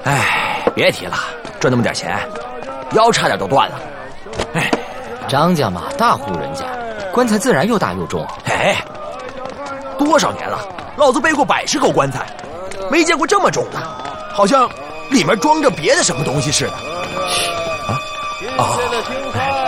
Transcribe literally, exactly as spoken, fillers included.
哎，别提了，赚那么点钱，腰差点都断了。哎， 张家嘛，大户人家，棺材自然又大又重。 哎，多少年了，老子背过百十口棺材，没见过这么重的，好像里面装着别的什么东西似的。啊，哦，哎。